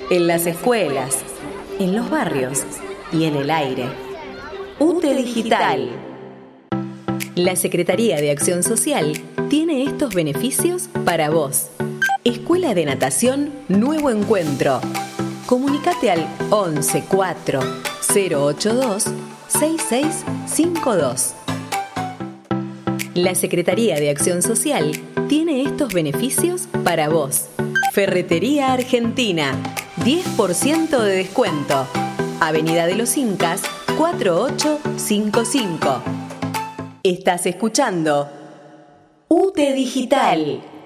en las escuelas, en los barrios y en el aire. UTE Digital. La Secretaría de Acción Social tiene estos beneficios para vos. Escuela de Natación Nuevo Encuentro. Comunicate al 11 4 082 6652. La Secretaría de Acción Social tiene estos beneficios para vos. Ferretería Argentina, 10% de descuento. Avenida de los Incas, 4855. Estás escuchando UTE Digital.